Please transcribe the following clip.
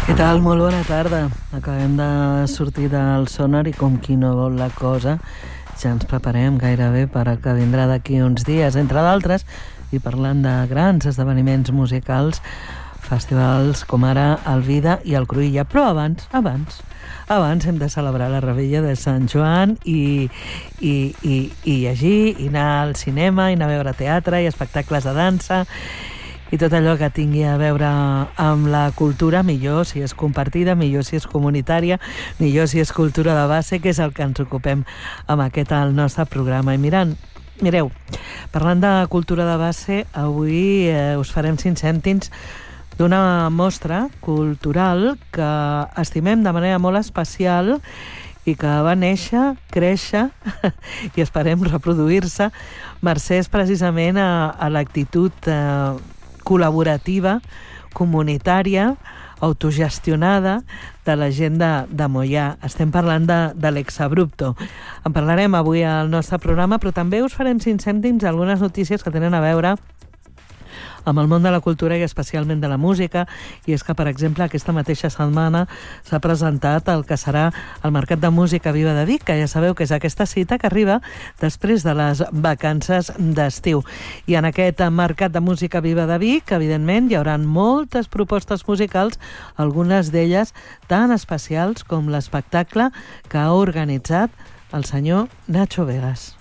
Què tal? Molt bona tarda. Acabem de sortir del Sonar i com qui no vol la cosa ja ens preparem gairebé per a que vindrà d'aquí uns dies, entre d'altres, i parlant de grans esdeveniments musicals, festivals com ara el Vida i el Cruïlla. Però abans hem de celebrar la Revetlla de Sant Joan i llegir, i anar al cinema, i anar a veure teatre i espectacles de dansa i tot allò que tingui a veure amb la cultura, millor si és compartida, millor si és comunitària, millor si és cultura de base, que és el que ens ocupem amb aquest el nostre programa. I mireu, parlant de cultura de base, avui us farem 5 cèntims d'una mostra cultural que estimem de manera molt especial i que va néixer, créixer i esperem reproduir-se mercès precisament a l'actitud col·laborativa, comunitària, autogestionada de la gent de Moià. Estem parlant de l'Exabrupto. En parlarem avui al nostre programa, però també us farem 5 cèntims d'algunes notícies que tenen a veure amb el món de la cultura i especialment de la música, i és que, per exemple, aquesta mateixa setmana s'ha presentat el que serà el Mercat de Música Viva de Vic, que ja sabeu que és aquesta cita que arriba després de les vacances d'estiu. I en aquest Mercat de Música Viva de Vic, evidentment, hi haurà moltes propostes musicals, algunes d'elles tan especials com l'espectacle que ha organitzat el senyor Nacho Vegas.